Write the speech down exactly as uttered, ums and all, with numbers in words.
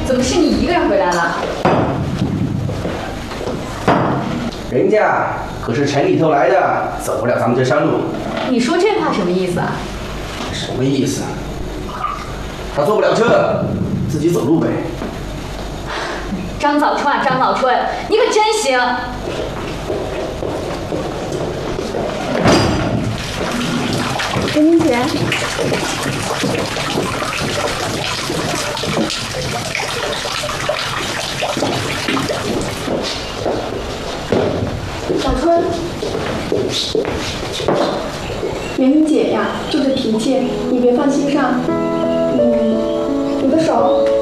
怎么是你一个人回来了？ 人家可是城里头来的，走不了咱们这山路。 你说这话什么意思啊？ 什么意思？他坐不了车，自己走路呗。 张早春啊，张早春，你可真行！ 林明姐， 小春，明明姐呀，就这脾气，你别放心上。嗯，你的手。